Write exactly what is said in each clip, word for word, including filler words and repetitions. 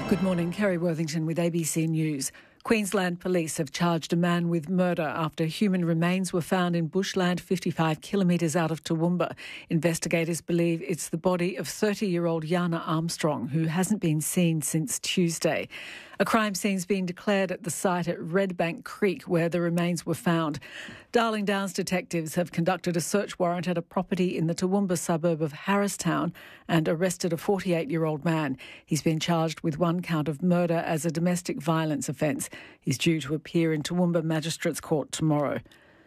Good morning, Kerry Worthington with A B C News. Queensland police have charged a man with murder after human remains were found in bushland fifty-five kilometres out of Toowoomba. Investigators believe it's the body of thirty-year-old Yana Armstrong, who hasn't been seen since Tuesday. A crime scene's been declared at the site at Redbank Creek, where the remains were found. Darling Downs detectives have conducted a search warrant at a property in the Toowoomba suburb of Harristown and arrested a forty-eight-year-old man. He's been charged with one count of murder as a domestic violence offence. He's due to appear in Toowoomba Magistrates Court tomorrow.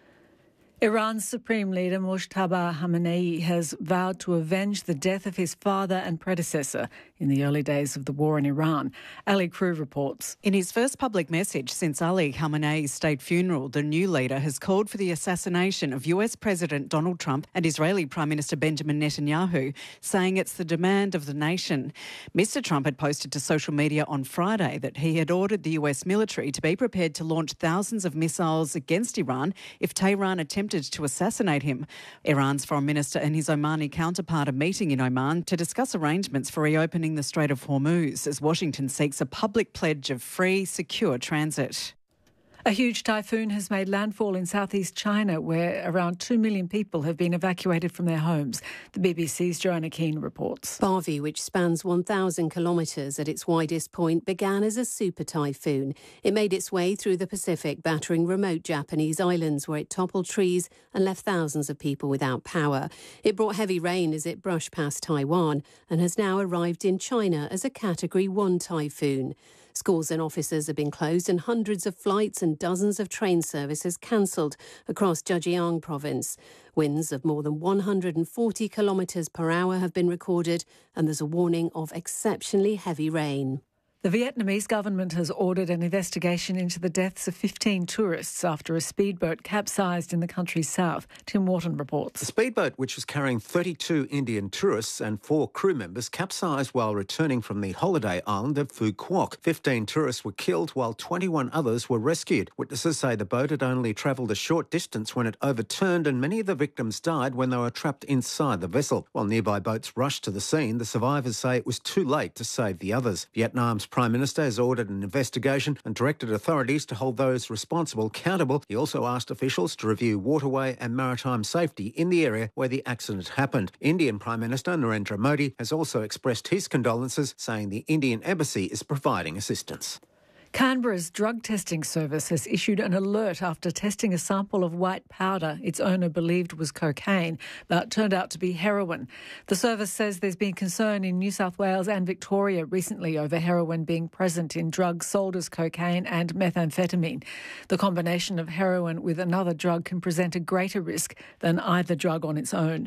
Iran's Supreme Leader Mojtaba Khamenei has vowed to avenge the death of his father and predecessor in the early days of the war in Iran. Ali Crew reports. In his first public message since Ali Khamenei's state funeral, the new leader has called for the assassination of U S President Donald Trump and Israeli Prime Minister Benjamin Netanyahu, saying it's the demand of the nation. Mister Trump had posted to social media on Friday that he had ordered the U S military to be prepared to launch thousands of missiles against Iran if Tehran attempted to assassinate him. Iran's foreign minister and his Omani counterpart are meeting in Oman to discuss arrangements for reopening the Strait of Hormuz as Washington seeks a public pledge of free, secure transit. A huge typhoon has made landfall in southeast China, where around two million people have been evacuated from their homes. The B B C's Joanna Keane reports. Bharvey, which spans one thousand kilometres at its widest point, began as a super typhoon. It made its way through the Pacific, battering remote Japanese islands where it toppled trees and left thousands of people without power. It brought heavy rain as it brushed past Taiwan and has now arrived in China as a Category one typhoon. Schools and offices have been closed and hundreds of flights and dozens of train services cancelled across Zhejiang province. Winds of more than one hundred forty kilometres per hour have been recorded, and there's a warning of exceptionally heavy rain. The Vietnamese government has ordered an investigation into the deaths of fifteen tourists after a speedboat capsized in the country's south. Tim Wharton reports. The speedboat, which was carrying thirty-two Indian tourists and four crew members, capsized while returning from the holiday island of Phu Quoc. fifteen tourists were killed while twenty-one others were rescued. Witnesses say the boat had only travelled a short distance when it overturned, and many of the victims died when they were trapped inside the vessel. While nearby boats rushed to the scene, the survivors say it was too late to save the others. Vietnam's Prime Minister has ordered an investigation and directed authorities to hold those responsible accountable. He also asked officials to review waterway and maritime safety in the area where the accident happened. Indian Prime Minister Narendra Modi has also expressed his condolences, saying the Indian Embassy is providing assistance. Canberra's drug testing service has issued an alert after testing a sample of white powder its owner believed was cocaine, but turned out to be heroin. The service says there's been concern in New South Wales and Victoria recently over heroin being present in drugs sold as cocaine and methamphetamine. The combination of heroin with another drug can present a greater risk than either drug on its own.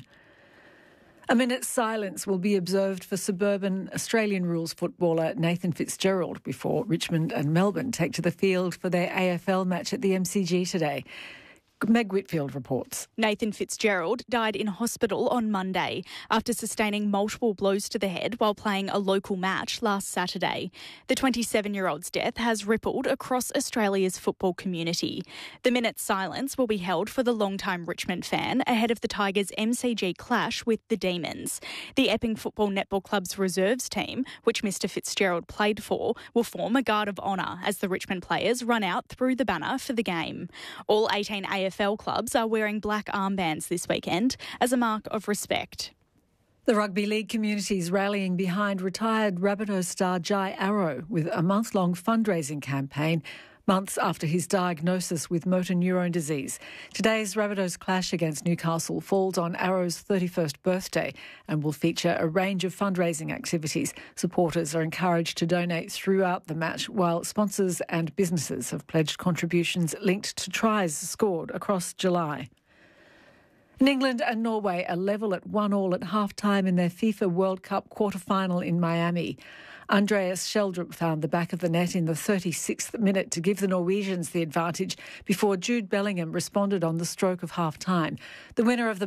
A minute's silence will be observed for suburban Australian rules footballer Nathan Fitzgerald before Richmond and Melbourne take to the field for their A F L match at the M C G today. Meg Whitfield reports. Nathan Fitzgerald died in hospital on Monday after sustaining multiple blows to the head while playing a local match last Saturday. The twenty-seven-year-old's death has rippled across Australia's football community. The minute's silence will be held for the longtime Richmond fan ahead of the Tigers' M C G clash with the Demons. The Epping Football Netball Club's reserves team, which Mister Fitzgerald played for, will form a guard of honour as the Richmond players run out through the banner for the game. All eighteen A F L clubs are wearing black armbands this weekend as a mark of respect. The rugby league community is rallying behind retired Rabbitohs star Jai Arrow with a month-long fundraising campaign months after his diagnosis with motor neurone disease. Today's Rabbitohs clash against Newcastle falls on Arrow's thirty-first birthday and will feature a range of fundraising activities. Supporters are encouraged to donate throughout the match, while sponsors and businesses have pledged contributions linked to tries scored across July. In England and Norway are level at one all at half-time in their FIFA World Cup quarter-final in Miami. Andreas Sheldrup found the back of the net in the thirty-sixth minute to give the Norwegians the advantage before Jude Bellingham responded on the stroke of half-time. The winner of the